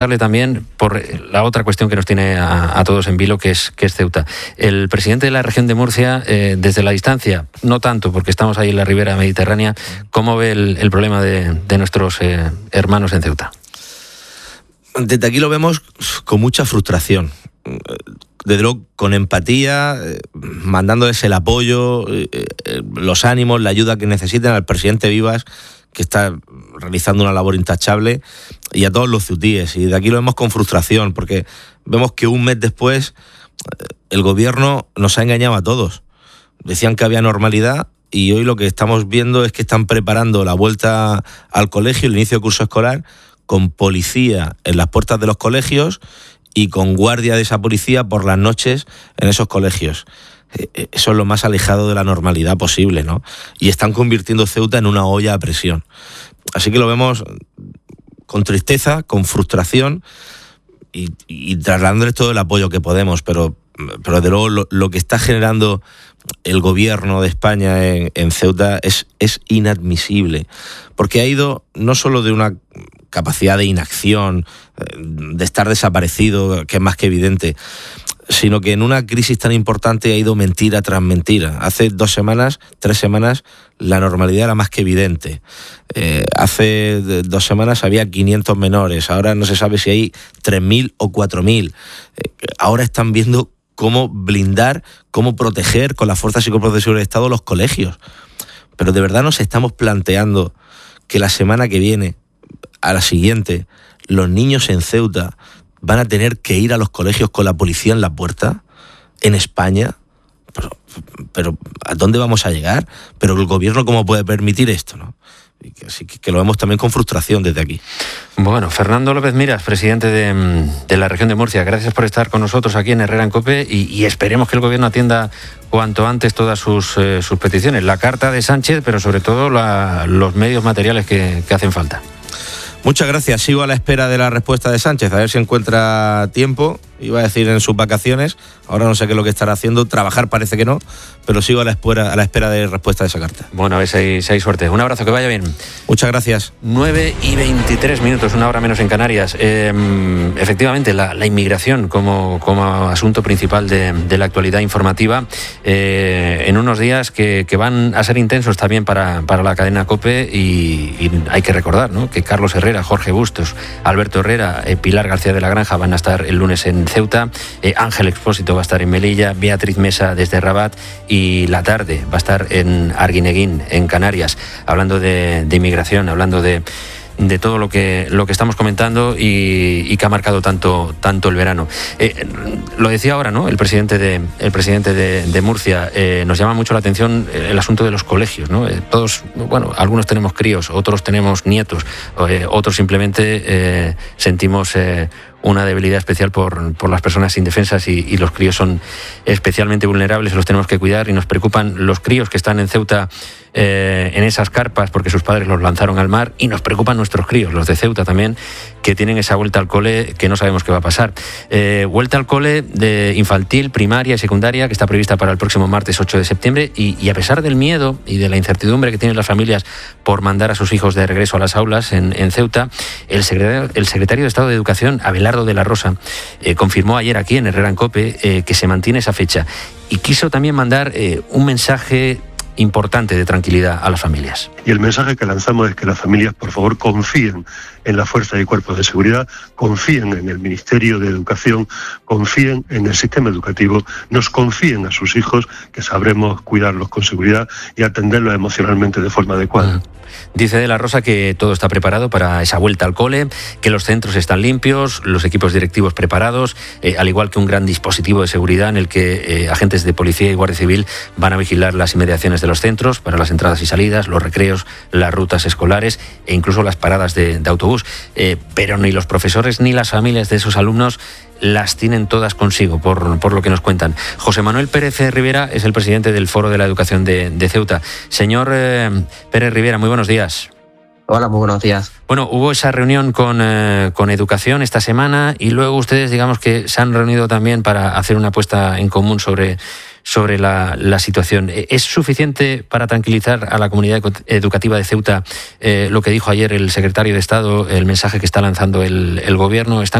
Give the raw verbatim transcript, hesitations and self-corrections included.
darle también por la otra cuestión que nos tiene a, a todos en vilo, que es, que es Ceuta. El presidente de la región de Murcia, eh, desde la distancia, no tanto porque estamos ahí en la ribera mediterránea, ¿cómo ve el, el problema de, de nuestros eh, hermanos en Ceuta? Desde aquí lo vemos con mucha frustración. Desde luego con empatía, mandándoles el apoyo, los ánimos, la ayuda que necesiten al presidente Vivas, que está realizando una labor intachable, y a todos los ceutíes. Y de aquí lo vemos con frustración, porque vemos que un mes después el gobierno nos ha engañado a todos. Decían que había normalidad, y hoy lo que estamos viendo es que están preparando la vuelta al colegio, el inicio del curso escolar, con policía en las puertas de los colegios y con guardia de esa policía por las noches en esos colegios. Eso es lo más alejado de la normalidad posible, ¿no? Y están convirtiendo Ceuta en una olla a presión. Así que lo vemos con tristeza, con frustración y, y trasladándoles todo el apoyo que podemos, pero, pero desde luego lo, lo que está generando el gobierno de España en, en Ceuta es, es inadmisible, porque ha ido no solo de una capacidad de inacción, de estar desaparecido, que es más que evidente, sino que en una crisis tan importante ha ido mentira tras mentira. Hace dos semanas, tres semanas, la normalidad era más que evidente. Eh, hace dos semanas había quinientos menores, ahora no se sabe si hay tres mil o cuatro mil. Eh, ahora están viendo cómo blindar, cómo proteger con las fuerzas y cuerpos de seguridad del Estado los colegios. Pero de verdad nos estamos planteando que la semana que viene, a la siguiente, los niños en Ceuta van a tener que ir a los colegios con la policía en la puerta, en España. Pero, pero ¿a dónde vamos a llegar? Pero el gobierno, ¿cómo puede permitir esto, no? Así que, que lo vemos también con frustración desde aquí. Bueno, Fernando López Miras, presidente de, de la región de Murcia, gracias por estar con nosotros aquí en Herrera en COPE, y, y esperemos que el gobierno atienda cuanto antes todas sus, eh, sus peticiones. La carta de Sánchez, pero sobre todo la, los medios materiales que, que hacen falta. Muchas gracias. Sigo a la espera de la respuesta de Sánchez, a ver si encuentra tiempo. Iba a decir en sus vacaciones, ahora no sé qué es lo que estará haciendo, trabajar parece que no, pero sigo a la espera, a la espera de respuesta de esa carta. Bueno, a ver si hay, si hay suerte. Un abrazo, que vaya bien. Muchas gracias. nueve y veintitrés minutos, una hora menos en Canarias. Eh, efectivamente, la, la inmigración como, como asunto principal de, de la actualidad informativa, eh, en unos días que, que van a ser intensos también para, para la cadena COPE, y, y hay que recordar, ¿no?, que Carlos Herrera, Jorge Bustos, Alberto Herrera, eh, Pilar García de la Granja van a estar el lunes en Ceuta, eh, Ángel Expósito va a estar en Melilla, Beatriz Mesa desde Rabat, y la tarde va a estar en Arguineguín, en Canarias, hablando de, de inmigración, hablando de, de todo lo que, lo que estamos comentando y, y que ha marcado tanto, tanto el verano. Eh, lo decía ahora, ¿no?, el presidente de, el presidente de, de Murcia, eh, nos llama mucho la atención el asunto de los colegios, ¿no? Eh, todos, bueno, algunos tenemos críos, otros tenemos nietos, eh, otros simplemente eh, sentimos eh, una debilidad especial por, por las personas indefensas, y, y los críos son especialmente vulnerables, los tenemos que cuidar, y nos preocupan los críos que están en Ceuta eh, en esas carpas porque sus padres los lanzaron al mar, y nos preocupan nuestros críos, los de Ceuta también, que tienen esa vuelta al cole que no sabemos qué va a pasar. Eh, vuelta al cole de infantil, primaria y secundaria, que está prevista para el próximo martes ocho de septiembre, y, y a pesar del miedo y de la incertidumbre que tienen las familias por mandar a sus hijos de regreso a las aulas en, en Ceuta, el secretario, el secretario de Estado de Educación, Abelardo de la Rosa, eh, confirmó ayer aquí en Herrera en COPE eh, que se mantiene esa fecha, y quiso también mandar eh, un mensaje importante de tranquilidad a las familias. Y el mensaje que lanzamos es que las familias, por favor, confíen en las fuerzas y cuerpos de seguridad, confíen en el Ministerio de Educación, confíen en el sistema educativo, nos confíen a sus hijos, que sabremos cuidarlos con seguridad y atenderlos emocionalmente de forma adecuada. Uh-huh. Dice de la Rosa que todo está preparado para esa vuelta al cole, que los centros están limpios, los equipos directivos preparados, eh, al igual que un gran dispositivo de seguridad en el que eh, agentes de policía y guardia civil van a vigilar las inmediaciones de los centros para las entradas y salidas, los recreos, las rutas escolares e incluso las paradas de, de autobús. Eh, pero ni los profesores ni las familias de esos alumnos las tienen todas consigo, por, por lo que nos cuentan. José Manuel Pérez Rivera es el presidente del Foro de la Educación de, de Ceuta. Señor eh, Pérez Rivera, muy buenos días. Hola, muy buenos días. Bueno, hubo esa reunión con, eh, con Educación esta semana, y luego ustedes, digamos que se han reunido también para hacer una apuesta en común sobre, sobre la, la situación. ¿Es suficiente para tranquilizar a la comunidad educativa de Ceuta eh, lo que dijo ayer el secretario de Estado, el mensaje que está lanzando el, el Gobierno? ¿Están